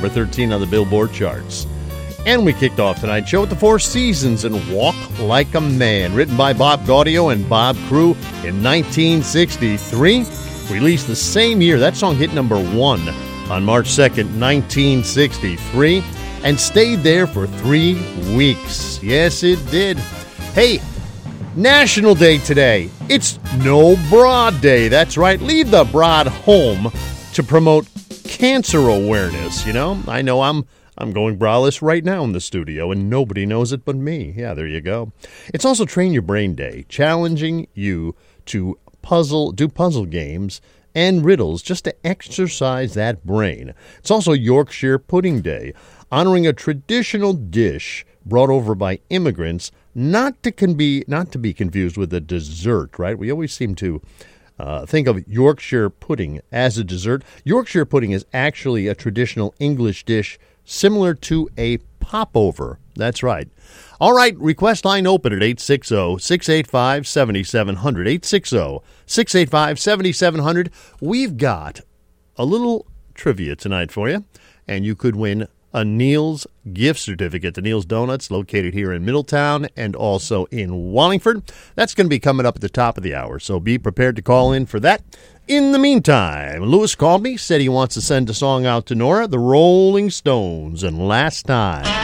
number 13 on the Billboard charts. And we kicked off tonight's show with the Four Seasons and Walk Like a Man, written by Bob Gaudio and Bob Crew in 1963. Released the same year, that song hit number 1 on March 2nd, 1963, and stayed there for 3 weeks. Yes, it did. Hey, National Day today. It's No Bra Day. That's right. Leave the broad home to promote cancer awareness. You know I'm going braless right now in the studio, and nobody knows it but me. Yeah, there you go. It's also Train Your Brain Day, challenging you to do puzzle games and riddles just to exercise that brain. It's also Yorkshire Pudding Day, honoring a traditional dish brought over by immigrants, not to be confused with a dessert, right? We always seem to think of Yorkshire pudding as a dessert. Yorkshire pudding is actually a traditional English dish similar to a popover. That's right. All right, request line open at 860-685-7700. 860-685-7700. We've got a little trivia tonight for you, and you could win a Neil's gift certificate to Neil's Donuts, located here in Middletown and also in Wallingford. That's going to be coming up at the top of the hour, so be prepared to call in for that. In the meantime, Lewis called me, said he wants to send a song out to Nora, the Rolling Stones, and Last Time.